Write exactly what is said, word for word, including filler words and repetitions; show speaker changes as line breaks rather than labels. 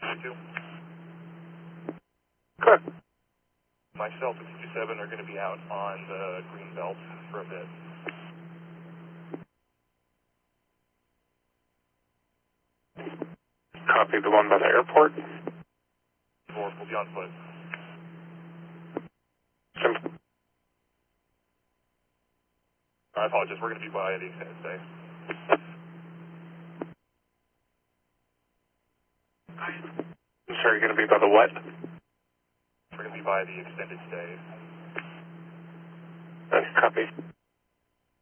two.
Correct.
Myself and fifty-seven are going to be out on the green belt for a bit.
Copy the one by the airport.
Four will be on foot.
Sim-
I apologize. We're going to be by the extended stay.
Sorry, you're going to be by the what?
We're going to be by the extended stay.
Uh, copy.